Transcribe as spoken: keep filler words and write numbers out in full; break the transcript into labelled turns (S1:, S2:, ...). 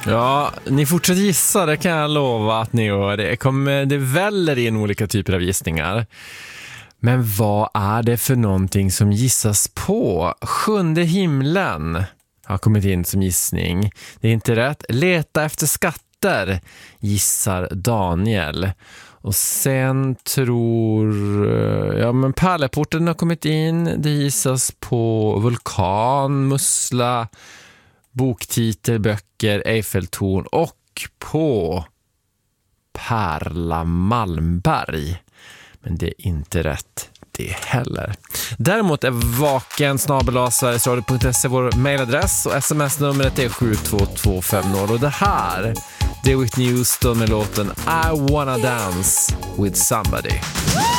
S1: Ja, ni fortsätter gissa, det kan jag lova att ni gör. Det kommer, det väller in olika typer av gissningar. Men vad är det för någonting som gissas på? Sjunde himlen har kommit in som gissning. Det är inte rätt. Leta efter skatter, gissar Daniel. Och sen tror... Ja, men Pärleporten har kommit in. Det gissas på vulkan, mussla, boktitel, böcker, Eiffeltorn och på Perla Malmberg. Men det är inte rätt det heller. Däremot är vaken snabel-a sverigesradio punkt se vår mailadress och sms-numret är sju två två fem noll. Och det här, det är Whitney Houston med låten I Wanna Dance With Somebody.